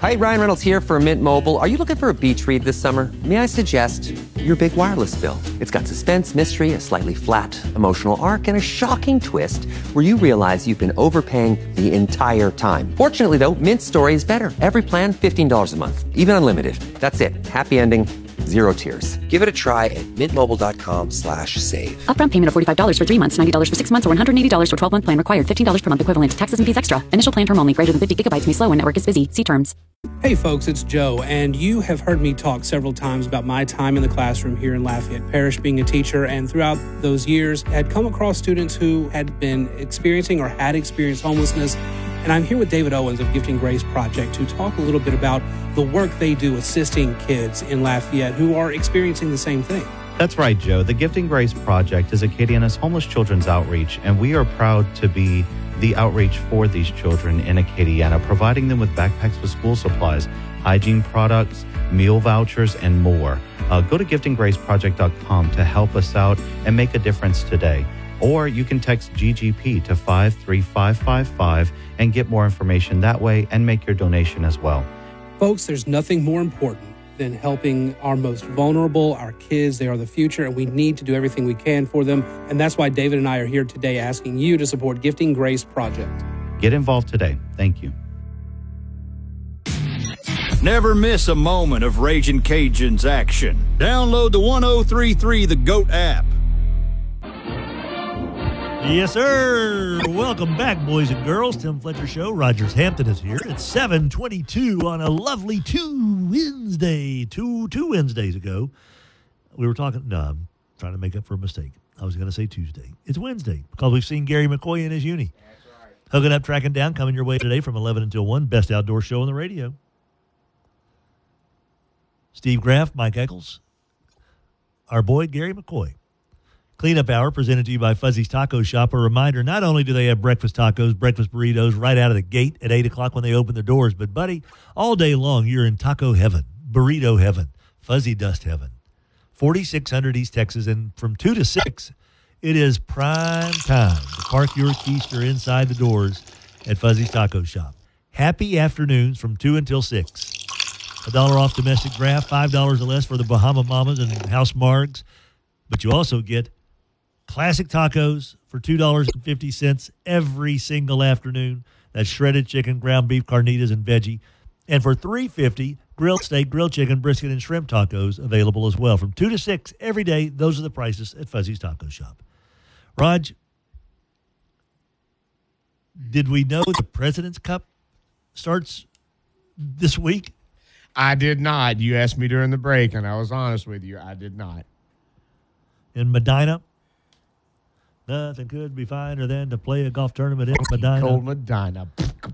Hi, Ryan Reynolds here for Mint Mobile. Are you looking for a beach read this summer? May I suggest your big wireless bill? It's got suspense, mystery, a slightly flat emotional arc, and a shocking twist where you realize you've been overpaying the entire time. Fortunately, though, Mint's story is better. Every plan, $15 a month. Even unlimited. That's it. Happy ending. Zero tears. Give it a try at mintmobile.com/save. Upfront payment of $45 for 3 months, $90 for 6 months, or $180 for 12-month plan required. $15 per month equivalent. Taxes and fees extra. Initial plan term only. Greater than 50 gigabytes may slow when network is busy. See terms. Hey folks, it's Joe, and you have heard me talk several times about my time in the classroom here in Lafayette Parish being a teacher, and throughout those years had come across students who had been experiencing or had experienced homelessness. And I'm here with David Owens of Gifting Grace Project to talk a little bit about the work they do assisting kids in Lafayette who are experiencing the same thing. That's right, Joe. The Gifting Grace Project is Acadiana's homeless children's outreach, and we are proud to be the outreach for these children in Acadiana, providing them with backpacks with school supplies, hygiene products, meal vouchers, and more. Go to giftinggraceproject.com to help us out and make a difference today. Or you can text GGP to 53555 and get more information that way and make your donation as well. Folks, there's nothing more important than helping our most vulnerable, our kids. They are the future, and we need to do everything we can for them. And that's why David and I are here today asking you to support Gifting Grace Project. Get involved today. Thank you. Never miss a moment of Ragin' Cajuns action. Download the 1033 The GOAT app. Yes, sir. Welcome back, boys and girls. Tim Fletcher Show. Rogers Hampton is here. It's 7:22 on a lovely Wednesday. Two Wednesdays ago, we were talking. No, I'm trying to make up for a mistake. I was going to say Tuesday. It's Wednesday because we've seen Gary McCoy in his uni. That's right. Hooking up, tracking down, coming your way today from 11 until 1. Best outdoor show on the radio. Steve Graff, Mike Eccles, our boy Gary McCoy. Cleanup Hour presented to you by Fuzzy's Taco Shop. A reminder, not only do they have breakfast tacos, breakfast burritos right out of the gate at 8 o'clock when they open their doors, but, buddy, all day long you're in taco heaven, burrito heaven, fuzzy dust heaven. 4600 East Texas, and from 2 to 6, it is prime time to park your keister inside the doors at Fuzzy's Taco Shop. Happy afternoons from 2 until 6. $1 off domestic draft, $5 or less for the Bahama Mamas and House Margs, but you also get classic tacos for $2.50 every single afternoon. That's shredded chicken, ground beef, carnitas, and veggie. And for $3.50, grilled steak, grilled chicken, brisket, and shrimp tacos available as well. From 2 to 6 every day, those are the prices at Fuzzy's Taco Shop. Raj, did we know the President's Cup starts this week? I did not. You asked me during the break, and I was honest with you. I did not. In Medina? Nothing could be finer than to play a golf tournament in Medina. Cold Medina.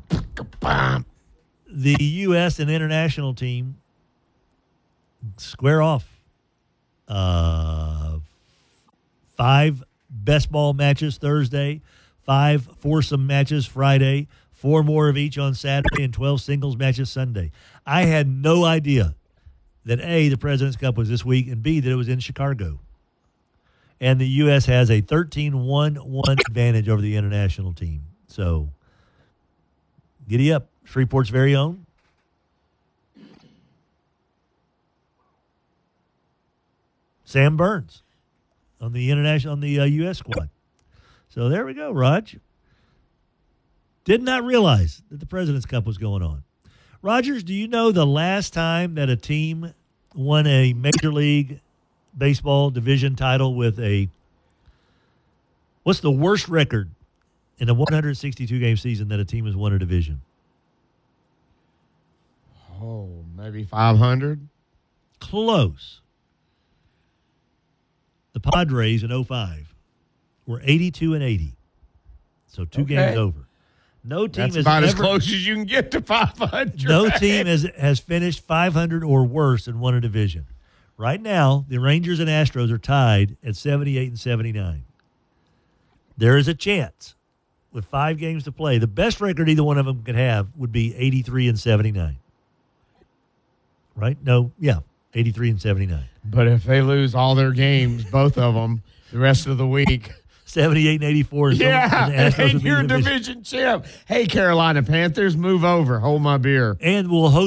The U.S. and international team square off. 5 best ball matches Thursday, 5 foursome matches Friday, 4 more of each on Saturday, and 12 singles matches Sunday. I had no idea that, A, the President's Cup was this week, and B, that it was in Chicago. And the U.S. has a 13-1-1 advantage over the international team. So, giddy up. Shreveport's very own. Sam Burns on the U.S. squad. So there we go, Raj. Did not realize that the President's Cup was going on. Rogers, do you know the last time that a team won a Major League Baseball division title with what's the worst record in a 162-game season that a team has won a division? Oh, maybe 500? Close. The Padres in 2005 were 82-80. So 2 games over. No team That's has about as ever, close as you can get to 500. No team has finished 500 or worse and won a division. Right now, the Rangers and Astros are tied at 78 and 79. There is a chance with 5 games to play. The best record either one of them could have would be 83 and 79. Right? No, yeah, 83 and 79. But if they lose all their games, both of them, the rest of the week, 78 and 84. Yeah, and you're division champ. Hey, Carolina Panthers, move over. Hold my beer. And we'll host